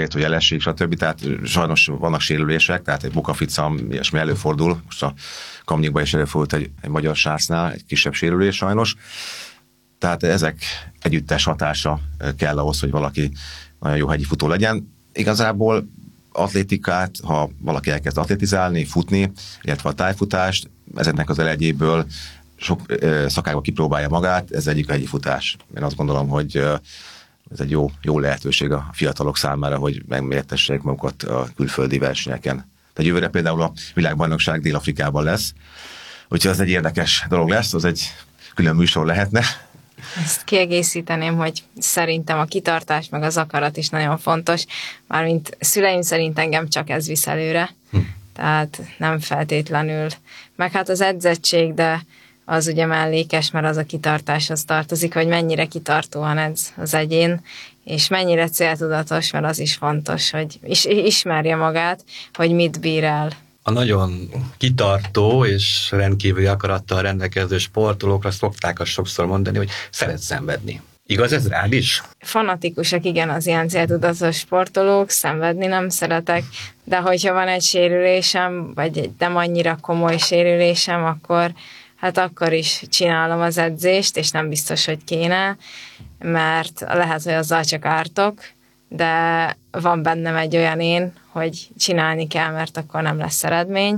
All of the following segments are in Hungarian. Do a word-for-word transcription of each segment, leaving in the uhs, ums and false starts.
vértő jelesség, stb. Tehát sajnos vannak sérülések, tehát egy bukaficam, ilyesmi előfordul. Most a Kamnyikban is előfordult egy, egy magyar sásznál, egy kisebb sérülés sajnos. Tehát ezek együttes hatása kell ahhoz, hogy valaki nagyon jó hegyi futó legyen. Igazából atlétikát, ha valaki elkezd atlétizálni, futni, illetve a tájfutást, ezeknek az elegyéből sok szakágban kipróbálja magát, ez egyik a hegyi futás. Én azt gondolom, hogy ez egy jó, jó lehetőség a fiatalok számára, hogy megmértessék magukat a külföldi versenyeken. Tehát jövőre például a világbajnokság Dél-Afrikában lesz, úgyhogy az egy érdekes dolog lesz, az egy külön műsor lehetne. Ezt kiegészíteném, hogy szerintem a kitartás meg az akarat is nagyon fontos, mármint szüleim szerint engem csak ez visz előre, hm. tehát nem feltétlenül. Meg hát az edzettség, de az ugye mellékes, mert az a kitartáshoz tartozik, hogy mennyire kitartóan edz az egyén, és mennyire céltudatos, mert az is fontos, hogy is, ismerje magát, hogy mit bír el. A nagyon kitartó és rendkívüli akarattal rendelkező sportolókra szokták azt sokszor mondani, hogy szeret szenvedni. Igaz ez rád is? Fanatikusak, igen, az ilyen céltudatos sportolók, szenvedni nem szeretek, de hogyha van egy sérülésem, vagy egy nem annyira komoly sérülésem, akkor hát akkor is csinálom az edzést, és nem biztos, hogy kéne, mert lehet, hogy azzal csak ártok, de van bennem egy olyan én, hogy csinálni kell, mert akkor nem lesz eredmény,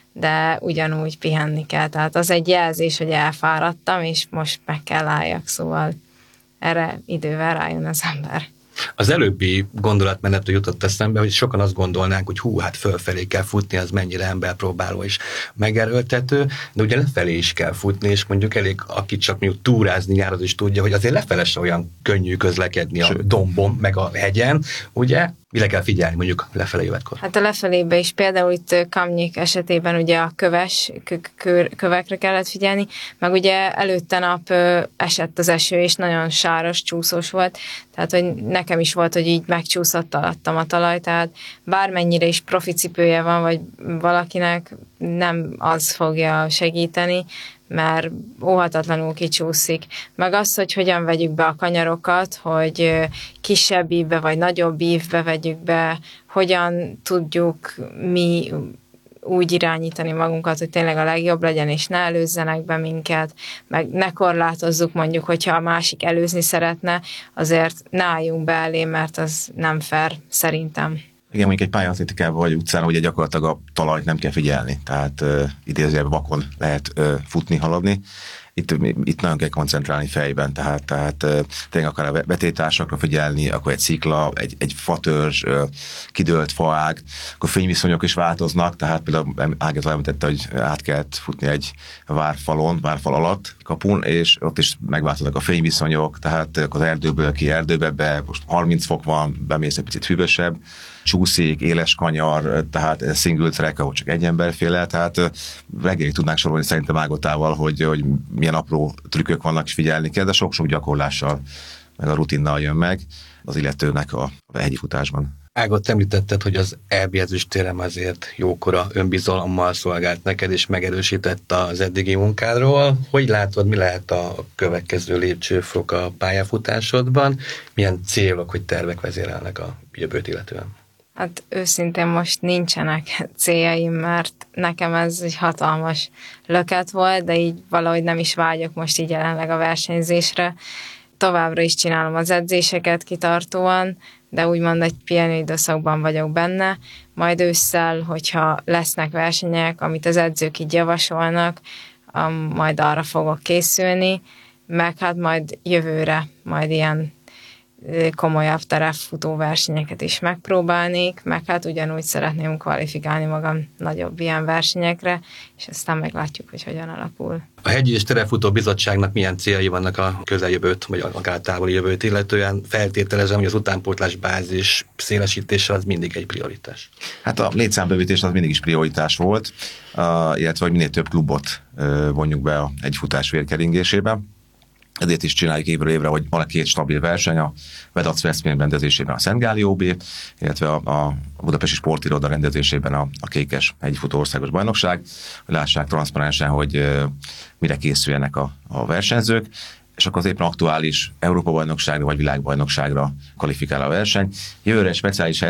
de ugyanúgy pihenni kell. Tehát az egy jelzés, hogy elfáradtam, és most meg kell álljak, szóval erre idővel rájön az ember. Az előbbi gondolatmenetről jutott eszembe, hogy sokan azt gondolnánk, hogy hú, hát fölfelé kell futni, az mennyire emberpróbáló és megerőltető, de ugye lefelé is kell futni, és mondjuk elég, aki csak mondjuk túrázni jár, az is tudja, hogy azért lefele se olyan könnyű közlekedni a dombon, meg a hegyen, ugye? Mire kell figyelni mondjuk lefele jövetkor? Hát a lefelébe is például itt Kamnyik esetében ugye a köves, kö- kövekre kellett figyelni, meg ugye előtte nap esett az eső, és nagyon sáros, csúszós volt, tehát hogy nekem is volt, hogy így megcsúszott alattam a talaj, tehát bármennyire is profi cipője van, vagy valakinek nem az fogja segíteni, mert óhatatlanul kicsúszik. Meg az, hogy hogyan vegyük be a kanyarokat, hogy kisebb ívbe vagy nagyobb ívbe vegyük be, hogyan tudjuk mi úgy irányítani magunkat, hogy tényleg a legjobb legyen, és ne előzzenek be minket, meg ne korlátozzuk mondjuk, hogyha a másik előzni szeretne, azért ne álljunk be elé, mert az nem fair szerintem. Igen, mondjuk egy pályaatlétikában vagy utcán, ugye gyakorlatilag a talajt nem kell figyelni, tehát uh, idézőjelben vakon lehet uh, futni, haladni. Itt, itt nagyon kell koncentrálni fejben, tehát, tehát uh, tényleg akár a vetétársakra figyelni, akkor egy szikla, egy, egy fatörzs, uh, kidőlt faág, akkor fényviszonyok is változnak, tehát például Ági említette, hogy át kellett futni egy várfalon, várfal alatt kapun, és ott is megváltoznak a fényviszonyok, tehát az erdőből ki erdőbe be, most harminc fok van, bemész egy picit hűvösebb, csúszik, éles kanyar, tehát single track, ahol csak egy ember fél el, tehát reggelig tudnánk sorolni szerintem Ágotával, hogy, hogy milyen apró trükkök vannak, és figyelni kell, de sok-sok gyakorlással, meg a rutinnal jön meg az illetőnek a, a hegyi futásban. Ágot, említetted, hogy az é bé ezüstérem azért jókora önbizalommal szolgált neked, és megerősített az eddigi munkádról. Hogy látod, mi lehet a következő lépcsőfok a pályafutásodban? Milyen célok, hogy tervek vezérelnek a jövőt illetően? Hát őszintén most nincsenek céljaim, mert nekem ez egy hatalmas löket volt, de így valahogy nem is vágyok most így jelenleg a versenyzésre. Továbbra is csinálom az edzéseket kitartóan, de úgymond egy pihenő időszakban vagyok benne. Majd ősszel, hogyha lesznek versenyek, amit az edzők így javasolnak, majd arra fogok készülni, meg hát majd jövőre majd ilyen komolyabb terepfutó versenyeket is megpróbálnék, meg hát ugyanúgy szeretném kvalifikálni magam nagyobb ilyen versenyekre, és aztán meglátjuk, hogy hogyan alakul. A Hegyi és Terepfutó Bizottságnak milyen céljai vannak a közeljövőt, vagy akár távoli jövőt illetően? Feltételezem, hogy az utánpótlás bázis szélesítése az mindig egy prioritás. Hát a létszámbővítés az mindig is prioritás volt, uh, illetve hogy minél több klubot uh, vonjuk be a egy futás vérkeringésébe. Ezért is csináljuk évről évre, hogy van két stabil verseny, a Vedac Veszprém rendezésében a Szent Gáli ó bé, illetve a, a Budapesti Sportiroda rendezésében a, a Kékes hegyfutó országos bajnokság, hogy lássák transzparensen, hogy uh, mire készüljenek a, a versenyzők, és akkor az éppen aktuális Európa-bajnokságra vagy világbajnokságra kvalifikál a verseny. Jövőre speciális